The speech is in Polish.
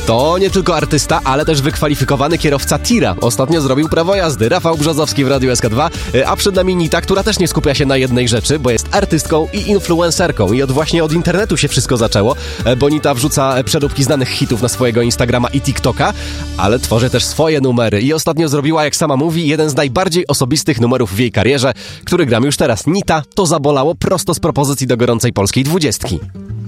To nie tylko artysta, ale też wykwalifikowany kierowca tira. Ostatnio zrobił prawo jazdy. Rafał Brzozowski w Radiu SK2, a przed nami Nita, która też nie skupia się na jednej rzeczy, bo jest artystką i influencerką. I właśnie od internetu się wszystko zaczęło, bo Nita wrzuca przeróbki znanych hitów na swojego Instagrama i TikToka, ale tworzy też swoje numery. I ostatnio zrobiła, jak sama mówi, jeden z najbardziej osobistych numerów w jej karierze, który gram już teraz. Nita, to zabolało prosto z propozycji do gorącej polskiej 20.